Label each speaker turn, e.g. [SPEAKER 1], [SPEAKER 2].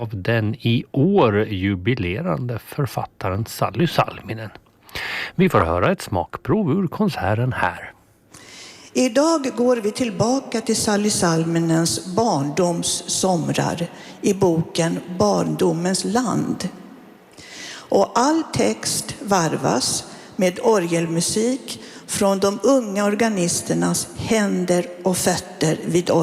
[SPEAKER 1] av den i år jubilerande författaren Sally Salminen. Vi får höra ett smakprov ur konserten här.
[SPEAKER 2] Idag går vi tillbaka till Sally Salminens barndomssomrar i boken Barndomens land. Och all text varvas med orgelmusik från de unga organisternas händer och fötter vid orgeln.